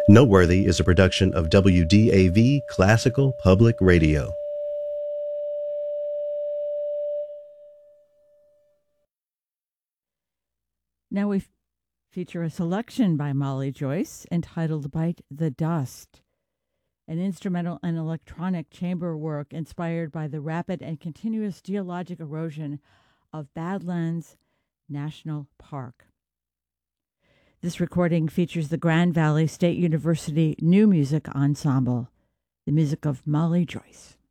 Noteworthy is a production of WDAV Classical Public Radio. Now we feature a selection by Molly Joyce entitled Bite the Dust, an instrumental and electronic chamber work inspired by the rapid and continuous geologic erosion of Badlands National Park. This recording features the Grand Valley State University New Music Ensemble, the music of Molly Joyce.